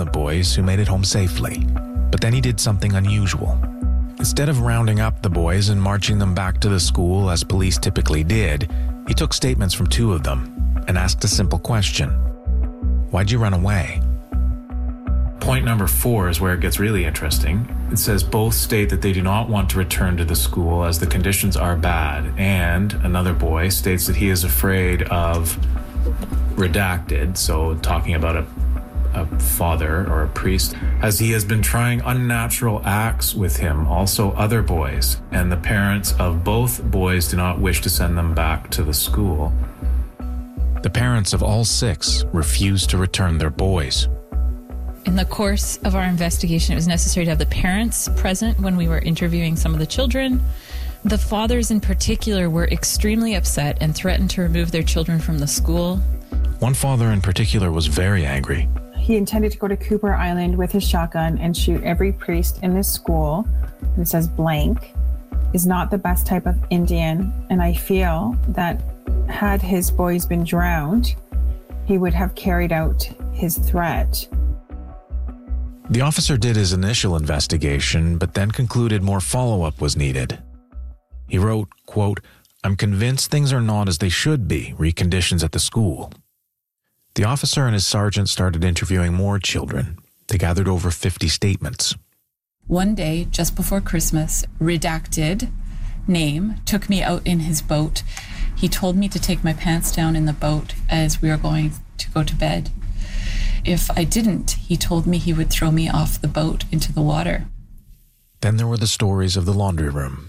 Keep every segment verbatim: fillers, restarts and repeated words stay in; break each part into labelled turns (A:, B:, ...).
A: the boys, who made it home safely. But then he did something unusual. Instead of rounding up the boys and marching them back to the school as police typically did, he took statements from two of them and asked a simple question. Why'd you run away? Point number four is where it gets really interesting. It says both state that they do not want to return to the school as the conditions are bad, and another boy states that he is afraid of redacted, so talking about a, a father or a priest, as he has been trying unnatural acts with him, also other boys, and the parents of both boys do not wish to send them back to the school. The parents of all six refused to return their boys.
B: In the course of our investigation, it was necessary to have the parents present when we were interviewing some of the children. The fathers in particular were extremely upset and threatened to remove their children from the school.
A: One father in particular was very angry.
C: He intended to go to Cooper Island with his shotgun and shoot every priest in this school. And it says blank is not the best type of Indian. And I feel that had his boys been drowned, he would have carried out his threat.
A: The officer did his initial investigation, but then concluded more follow-up was needed. He wrote, quote, "I'm convinced things are not as they should be, reconditions at the school." The officer and his sergeant started interviewing more children. They gathered over fifty statements.
B: One day, just before Christmas, redacted name took me out in his boat. He told me to take my pants down in the boat as we were going to go to bed. If I didn't, he told me he would throw me off the boat into the water.
A: Then there were the stories of the laundry room.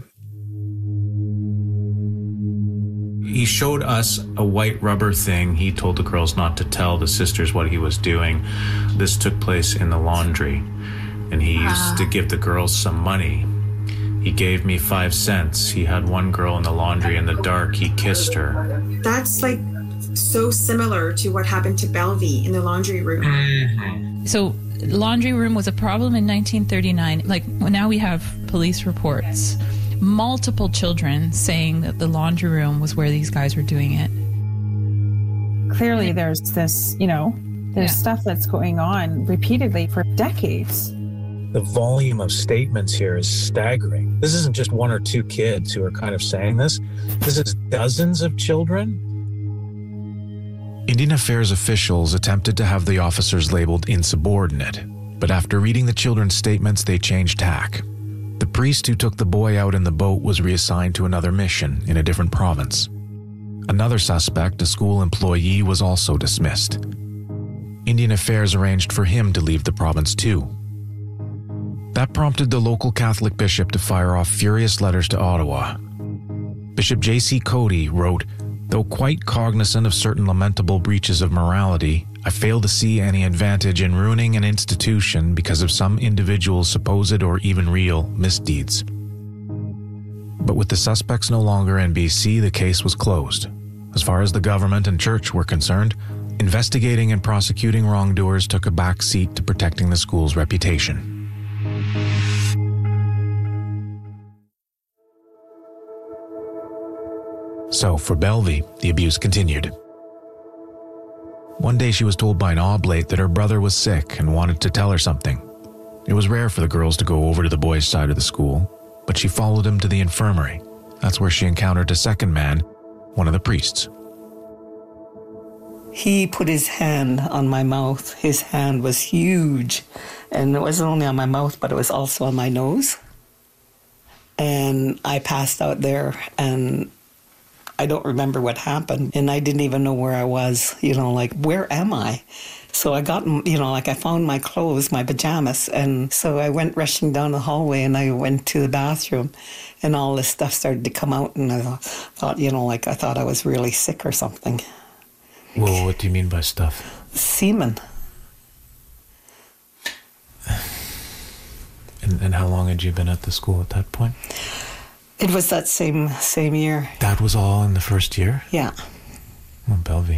A: He showed us a white rubber thing. He told the girls not to tell the sisters what he was doing. This took place in the laundry, and he used to give the girls some money. He gave me five cents. He had one girl in the laundry in the dark. He kissed her.
D: That's like so similar to what happened to Belvy in the laundry room.
B: Mm-hmm. So laundry room was a problem in nineteen thirty-nine. Like now we have police reports. Multiple children saying that the laundry room was where these guys were doing it.
C: Clearly there's this, you know, there's yeah. stuff that's going on repeatedly for decades.
A: The volume of statements here is staggering. This isn't just one or two kids who are kind of saying this. This is dozens of children. Indian Affairs officials attempted to have the officers labeled insubordinate, but after reading the children's statements, they changed tack. The priest who took the boy out in the boat was reassigned to another mission in a different province. Another suspect, a school employee, was also dismissed. Indian Affairs arranged for him to leave the province too. That prompted the local Catholic bishop to fire off furious letters to Ottawa. Bishop J C Cody wrote, "Though quite cognizant of certain lamentable breaches of morality, I fail to see any advantage in ruining an institution because of some individual's supposed or even real misdeeds." But with the suspects no longer in B C, the case was closed. As far as the government and church were concerned, investigating and prosecuting wrongdoers took a back seat to protecting the school's reputation. So, for Belvy, the abuse continued. One day she was told by an oblate that her brother was sick and wanted to tell her something. It was rare for the girls to go over to the boys' side of the school, but she followed him to the infirmary. That's where she encountered a second man, one of the priests.
E: He put his hand on my mouth. His hand was huge, and it wasn't only on my mouth, but it was also on my nose. And I passed out there, and I don't remember what happened, and I didn't even know where I was, you know, like, where am I? So I got, you know, like I found my clothes, my pajamas, and so I went rushing down the hallway, and I went to the bathroom, and all this stuff started to come out, and I thought, you know, like I thought I was really sick or something.
A: Well, what do you mean by stuff?
E: Semen.
A: And, and how long had you been at the school at that point?
E: It was that same same year.
A: That was all in the first year?
E: Yeah.
A: Oh, Belvy.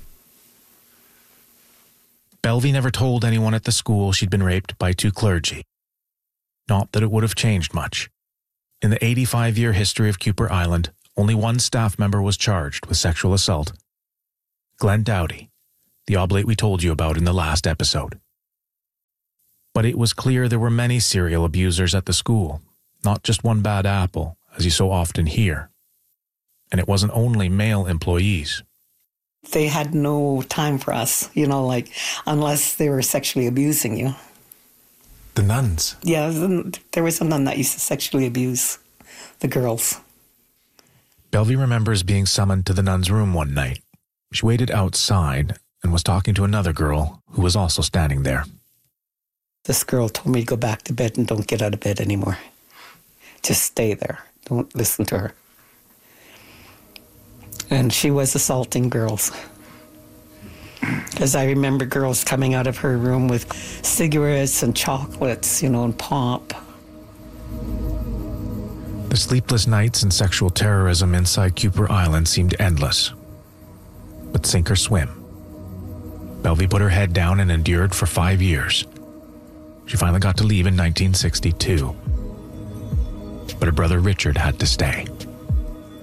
A: Belvy never told anyone at the school she'd been raped by two clergy. Not that it would have changed much. In the eighty-five-year history of Cooper Island, only one staff member was charged with sexual assault. Glenn Dowdy, the oblate we told you about in the last episode. But it was clear there were many serial abusers at the school, not just one bad apple, as you so often hear. And it wasn't only male employees.
E: They had no time for us, you know, like, unless they were sexually abusing you.
A: The nuns?
E: Yeah, there was a nun that used to sexually abuse the girls.
A: Belvie remembers being summoned to the nun's room one night. She waited outside and was talking to another girl who was also standing there.
E: This girl told me to go back to bed and don't get out of bed anymore. Just stay there. Don't listen to her. And she was assaulting girls. Because I remember girls coming out of her room with cigarettes and chocolates, you know, and pop.
A: The sleepless nights and sexual terrorism inside Kuper Island seemed endless. But sink or swim. Belvie put her head down and endured for five years. She finally got to leave in nineteen sixty-two. But her brother Richard had to stay.